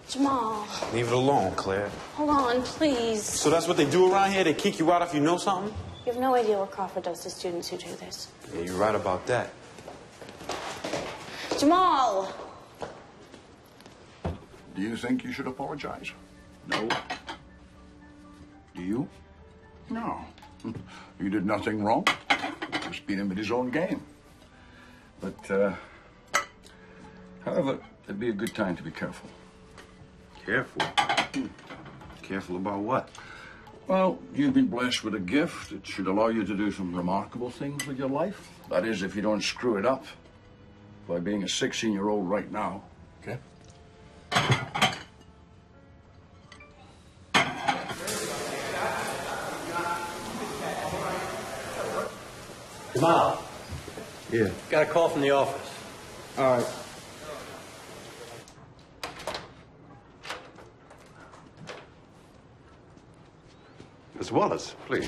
Jamal. Leave it alone, Claire. Hold on, please. So that's what they do around here? They kick you out if you know something? You have no idea what Crawford does to students who do this. Yeah, you're right about that. Jamal! Do you think you should apologize? No. Do you? No. You did nothing wrong. Just beat him at his own game. But, however, it'd be a good time to be careful. Careful? Careful about what? Well, you've been blessed with a gift that should allow you to do some remarkable things with your life. That is, if you don't screw it up by being a 16-year-old right now, okay? Jamal. Yeah. Got a call from the office. All right. Miss Wallace, please.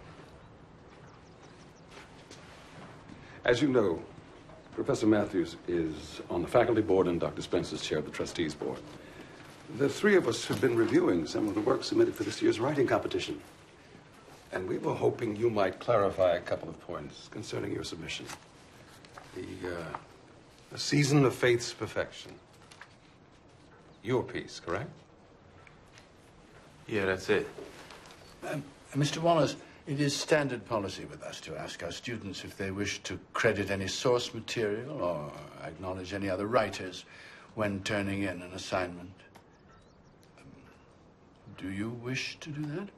As you know, Professor Matthews is on the faculty board and Dr. Spencer's chair of the trustees board. The three of us have been reviewing some of the work submitted for this year's writing competition. And we were hoping you might clarify a couple of points concerning your submission. The Season of Faith's Perfection. Your piece, correct? Yeah, that's it. Mr. Wallace, it is standard policy with us to ask our students if they wish to credit any source material or acknowledge any other writers when turning in an assignment. Do you wish to do that?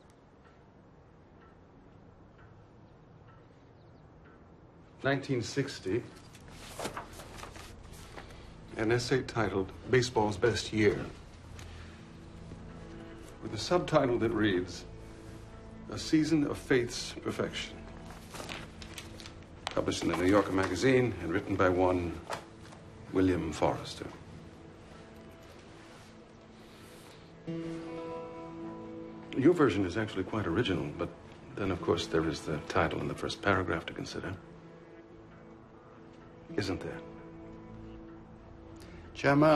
(1960), an essay titled Baseball's Best Year, with a subtitle that reads, A Season of Faith's Perfection. Published in the New Yorker magazine and written by one William Forrester. Your version is actually quite original, but then, of course, there is the title in the first paragraph to consider. Isn't there? Jamal.